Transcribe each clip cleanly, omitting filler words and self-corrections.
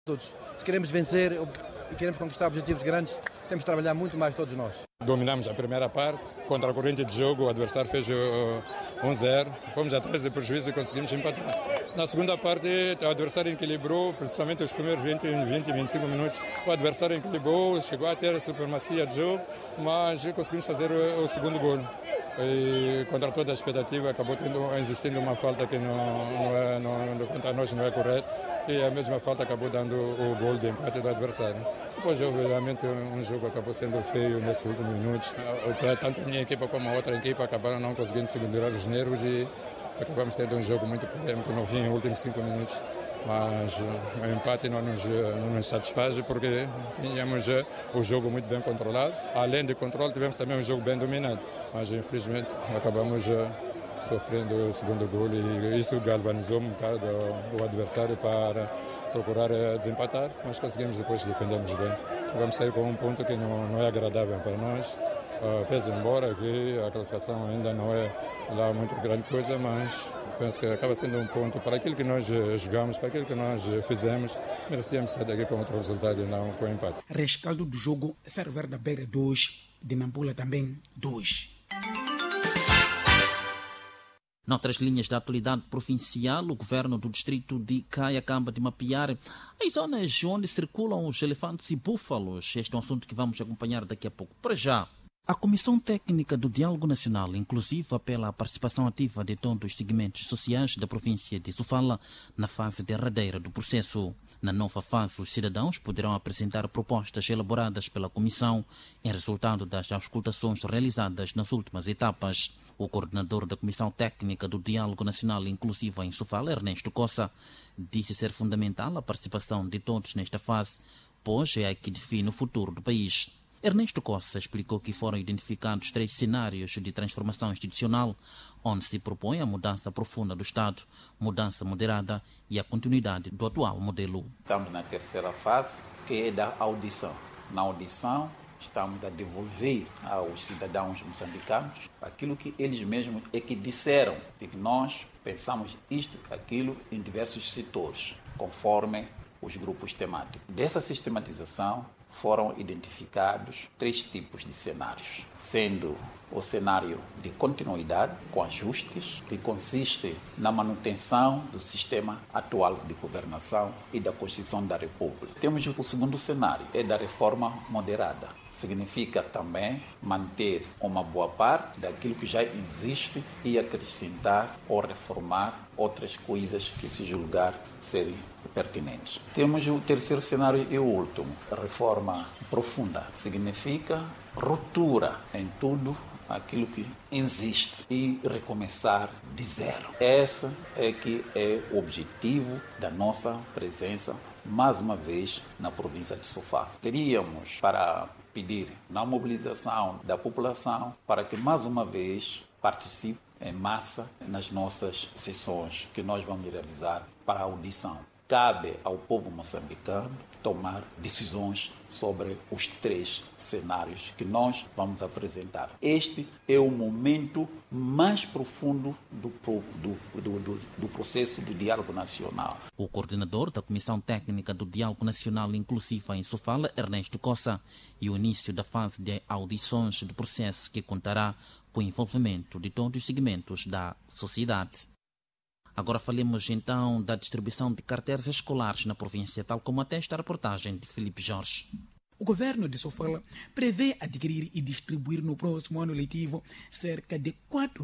Todos. Se queremos vencer e queremos conquistar objetivos grandes, temos de trabalhar muito mais todos nós. Dominamos a primeira parte, contra a corrente de jogo, o adversário fez 1-0, fomos atrás do prejuízo e conseguimos empatar. Na segunda parte, o adversário equilibrou, principalmente os primeiros 20, 25 minutos, o adversário equilibrou, chegou a ter a supremacia de jogo, mas conseguimos fazer o segundo gol. E contra toda a expectativa, acabou existindo uma falta que quanto a nós não é correta. E a mesma falta acabou dando o gol de empate do adversário. Depois, obviamente, um jogo acabou sendo feio nesses últimos minutos. Tanto a minha equipa como a outra equipa acabaram não conseguindo segurar os nervos e acabamos tendo um jogo muito polêmico no fim, nos últimos 5 minutos. Mas o empate não nos satisfaz porque tínhamos o jogo muito bem controlado. Além de controle, tivemos também um jogo bem dominado. Mas, infelizmente, acabamos sofrendo o segundo gol e isso galvanizou um bocado o adversário para procurar desempatar, mas conseguimos depois defendermos bem. Vamos sair com um ponto que não é agradável para nós, pese embora que a classificação ainda não é lá muito grande coisa, mas penso que acaba sendo um ponto para aquilo que nós jogamos, para aquilo que nós fizemos, merecíamos sair daqui com outro resultado e não com empate. Rescaldo do jogo, Ferro da Beira 2, de Nampula também 2. Noutras linhas da atualidade provincial, o governo do distrito de Caia acaba de mapear as zonas onde circulam os elefantes e búfalos. Este é um assunto que vamos acompanhar daqui a pouco. Para já, a Comissão Técnica do Diálogo Nacional, inclusive pela participação ativa de todos os segmentos sociais da província de Sofala, na fase derradeira do processo. Na nova fase, os cidadãos poderão apresentar propostas elaboradas pela Comissão em resultado das auscultações realizadas nas últimas etapas. O coordenador da Comissão Técnica do Diálogo Nacional Inclusivo em Sofala, Ernesto Cossa, disse ser fundamental a participação de todos nesta fase, pois é a que define o futuro do país. Ernesto Cossa explicou que foram identificados 3 cenários de transformação institucional, onde se propõe a mudança profunda do Estado, mudança moderada e a continuidade do atual modelo. Estamos na terceira fase, que é da audição. Na audição, estamos a devolver aos cidadãos moçambicanos aquilo que eles mesmos é que disseram, de que nós pensamos isto, aquilo, em diversos setores, conforme os grupos temáticos. Dessa sistematização, foram identificados 3 tipos de cenários, sendo o cenário de continuidade, com ajustes, que consiste na manutenção do sistema atual de governação e da Constituição da República. Temos o segundo cenário, é da reforma moderada. Significa também manter uma boa parte daquilo que já existe e acrescentar ou reformar outras coisas que se julgar serem pertinentes. Temos o terceiro cenário e o último, a reforma profunda. Significa ruptura em tudo aquilo que existe e recomeçar de zero. Esse é que é o objetivo da nossa presença, mais uma vez, na província de Sofala. Queríamos para pedir na mobilização da população para que, mais uma vez, participe em massa nas nossas sessões que nós vamos realizar para a audição. Cabe ao povo moçambicano tomar decisões sobre os 3 cenários que nós vamos apresentar. Este é o momento mais profundo do processo do diálogo nacional. O coordenador da Comissão Técnica do Diálogo Nacional Inclusiva em Sofala, Ernesto Cossa, e o início da fase de audições do processo que contará com o envolvimento de todos os segmentos da sociedade. Agora falemos então da distribuição de carteiras escolares na província, tal como atesta a reportagem de Filipe Jorge. O governo de Sofala prevê adquirir e distribuir no próximo ano letivo cerca de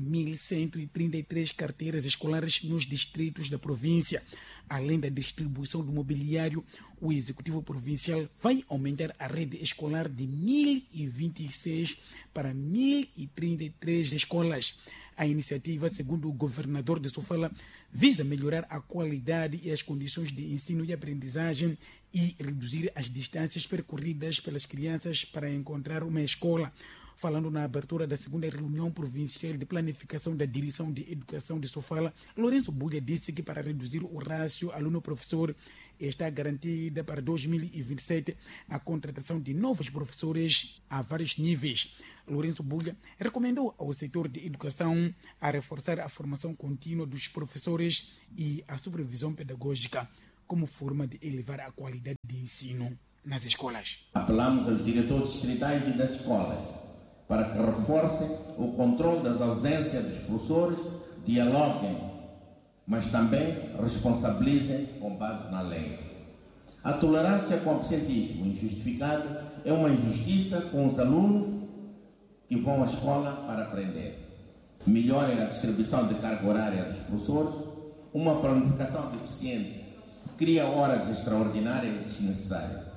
4.133 carteiras escolares nos distritos da província. Além da distribuição do mobiliário, o Executivo Provincial vai aumentar a rede escolar de 1.026 para 1.033 escolas. A iniciativa, segundo o governador de Sofala, visa melhorar a qualidade e as condições de ensino e aprendizagem e reduzir as distâncias percorridas pelas crianças para encontrar uma escola. Falando na abertura da segunda reunião provincial de planificação da Direção de Educação de Sofala, Lourenço Bulha disse que para reduzir o rácio aluno-professor está garantida para 2027 a contratação de novos professores a vários níveis. Lourenço Bulha recomendou ao setor de educação a reforçar a formação contínua dos professores e a supervisão pedagógica. como forma de elevar a qualidade de ensino nas escolas. Apelamos aos diretores distritais e das escolas para que reforcem o controle das ausências dos professores, dialoguem, mas também responsabilizem com base na lei. A tolerância com o absentismo injustificado é uma injustiça com os alunos que vão à escola para aprender. Melhorem a distribuição de carga horária dos professores, uma planificação deficiente cria horas extraordinárias desnecessárias,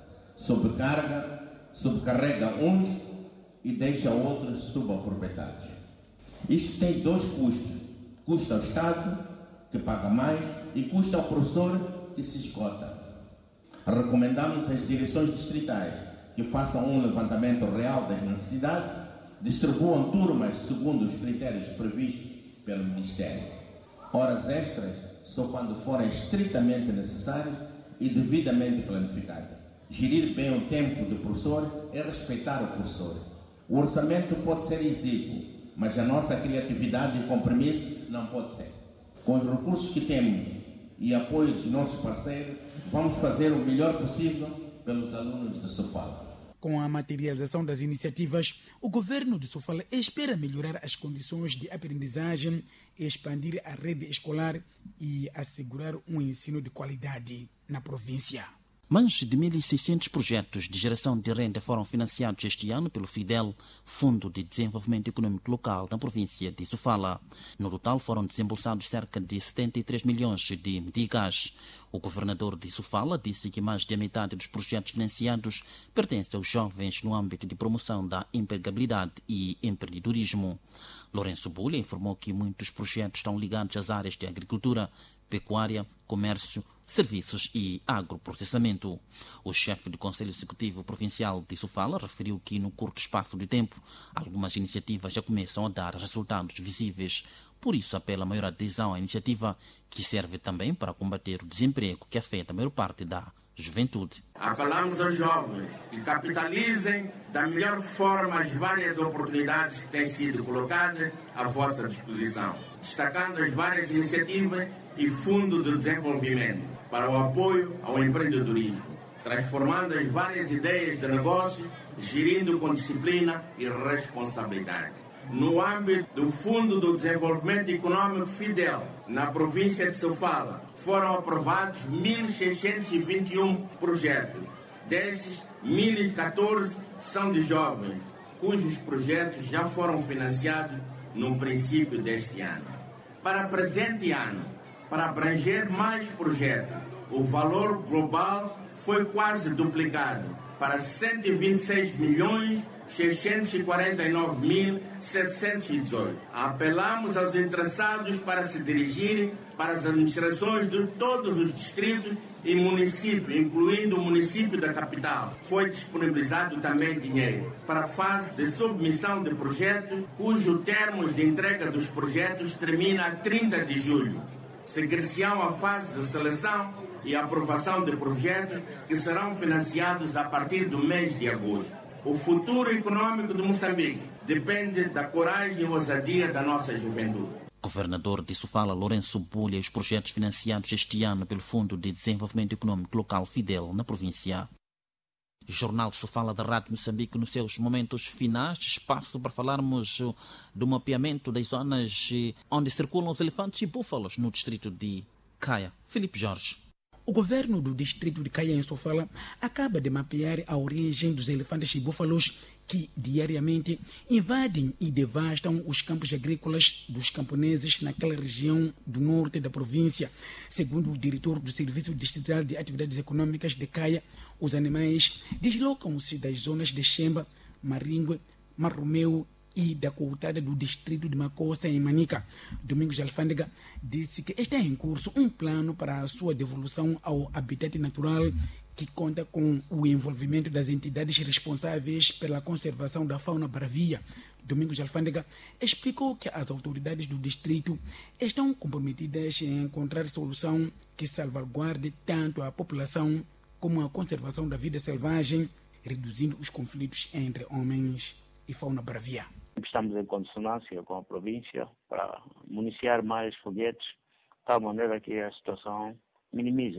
sobrecarrega uns e deixa outros subaproveitados. Isto tem dois custos: custa ao Estado, que paga mais, e custa ao professor, que se esgota. Recomendamos às direções distritais que façam um levantamento real das necessidades, distribuam turmas segundo os critérios previstos pelo Ministério. Horas extras só quando forem estritamente necessárias e devidamente planificadas. Gerir bem o tempo do professor é respeitar o professor. O orçamento pode ser exíguo, mas a nossa criatividade e compromisso não pode ser. Com os recursos que temos e apoio dos nossos parceiros, vamos fazer o melhor possível pelos alunos de Sofala. Com a materialização das iniciativas, o governo de Sofala espera melhorar as condições de aprendizagem, expandir a rede escolar e assegurar um ensino de qualidade na província. Mais de 1.600 projetos de geração de renda foram financiados este ano pelo FIDEL, Fundo de Desenvolvimento Econômico Local, na província de Sofala. No total foram desembolsados cerca de 73 milhões de meticais. O governador de Sofala disse que mais de metade dos projetos financiados pertencem aos jovens no âmbito de promoção da empregabilidade e empreendedorismo. Lourenço Bulha informou que muitos projetos estão ligados às áreas de agricultura, pecuária, comércio, serviços e agroprocessamento. O chefe do Conselho Executivo Provincial de Sofala referiu que, no curto espaço de tempo, algumas iniciativas já começam a dar resultados visíveis. Por isso, apela a maior adesão à iniciativa, que serve também para combater o desemprego que afeta a maior parte da juventude. Apelamos aos jovens que capitalizem da melhor forma as várias oportunidades que têm sido colocadas à vossa disposição, destacando as várias iniciativas e Fundo de Desenvolvimento para o apoio ao empreendedorismo, transformando as várias ideias de negócio, gerindo com disciplina e responsabilidade. No âmbito do Fundo do Desenvolvimento Econômico FIDEL, na província de Sofala, foram aprovados 1.621 projetos. Desses, 1.014 são de jovens, cujos projetos já foram financiados no princípio deste ano. Para o presente ano, para abranger mais projetos, o valor global foi quase duplicado para 126.649.718. Apelamos aos interessados para se dirigirem para as administrações de todos os distritos e municípios, incluindo o município da capital. Foi disponibilizado também dinheiro para a fase de submissão de projetos, cujo termo de entrega dos projetos termina a 30 de julho. Seguir-se-ão a fase de seleção e aprovação de projetos que serão financiados a partir do mês de agosto. O futuro econômico de Moçambique depende da coragem e ousadia da nossa juventude. Governador de Sofala, Lourenço Bulha, e os projetos financiados este ano pelo Fundo de Desenvolvimento Econômico Local FIDEL, na província. Jornal Sofala da Rádio Moçambique, nos seus momentos finais, espaço para falarmos do mapeamento das zonas onde circulam os elefantes e búfalos no distrito de Caia. Filipe Jorge. O governo do distrito de Caia, em Sofala, acaba de mapear a origem dos elefantes e búfalos que diariamente invadem e devastam os campos agrícolas dos camponeses naquela região do norte da província. Segundo o diretor do Serviço Distrital de Atividades Econômicas de Caia, os animais deslocam-se das zonas de Xemba, Maringue, Marromeu e da Coutada do distrito de Macossa, em Manica. Domingos Alfândega disse que está em curso um plano para a sua devolução ao habitat natural, que conta com o envolvimento das entidades responsáveis pela conservação da fauna bravia. Domingos Alfândega explicou que as autoridades do distrito estão comprometidas em encontrar solução que salvaguarde tanto a população como a conservação da vida selvagem, reduzindo os conflitos entre homens e fauna bravia. Estamos em consonância com a província para municiar mais foguetes, de tal maneira que a situação minimiza-se.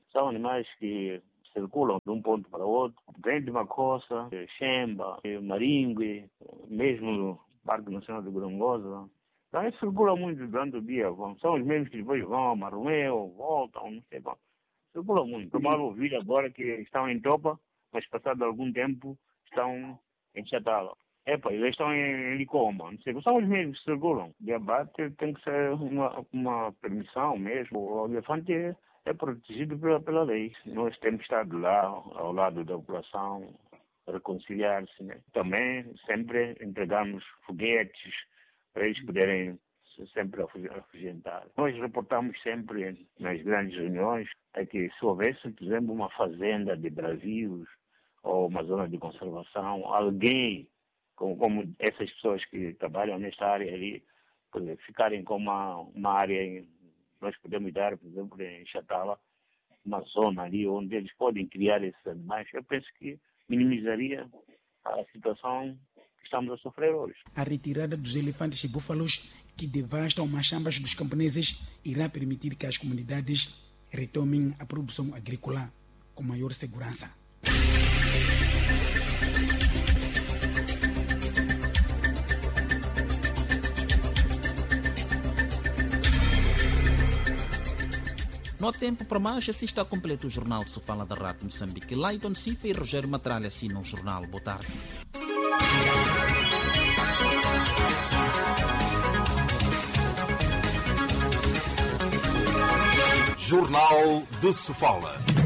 São animais que circulam de um ponto para outro, vem de Macossa, Xemba, Maringue, mesmo no Parque Nacional de Gorongosa. Então, eles circulam muito durante o dia. São os mesmos que depois vão a Maromeu, voltam, não sei. Circulam muito. Provável ouvir agora que estão em Topa, mas passado algum tempo estão em Chatala. Eles estão em Licoma, não sei. São os mesmos que circulam. De abate tem que ser uma permissão mesmo. O elefante é protegido pela lei. Nós temos estado lá, ao lado da população, reconciliar-se, né? Também sempre entregamos foguetes para eles poderem sempre afugentar. Nós reportamos sempre nas grandes reuniões que se houvesse, por exemplo, uma fazenda de bravios ou uma zona de conservação, alguém, como essas pessoas que trabalham nesta área ali, ficarem com uma área, nós podemos dar, por exemplo, em Chatala, uma zona ali onde eles podem criar esses animais. Eu penso que minimizaria a situação que estamos a sofrer hoje. A retirada dos elefantes e búfalos que devastam machambas dos camponeses irá permitir que as comunidades retomem a produção agrícola com maior segurança. Não há tempo para mais, assim está completo o Jornal de Sofala da Rádio Moçambique. Leiton Cifa e Rogério Matralha assinam o jornal. Boa tarde. Jornal de Sofala.